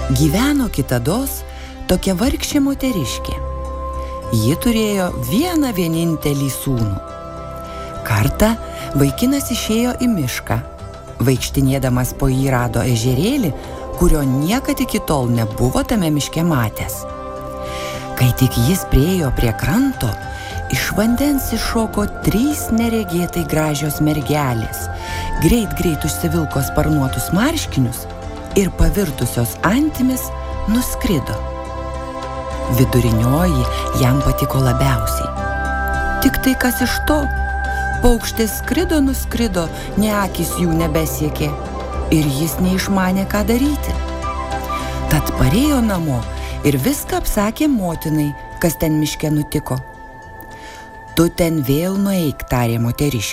Gyveno kitados tokia vargšė moteriškė. Ji turėjo vieną vienintelį sūnų. Kartą vaikinas išėjo į mišką. Vaikštinėdamas po jį rado ežerėlį, kurio niekad iki tol nebuvo tame miške matęs. Kai tik jis priėjo prie kranto, iš vandens iššoko 3 neregėtai gražios mergelės, greit užsivilko sparnuotus marškinius ir pavirtusios antimis nuskrido. Vidurinioji jam patiko labiausiai. Tik tai kas iš to? Paukštės nuskrido, ne akys jų nebesiekė ir jis neišmanė, ką daryti. Tad parėjo namo ir viską apsakė motinai, kas ten miške nutiko. Tu ten vėl nueik, tarė moteriškė.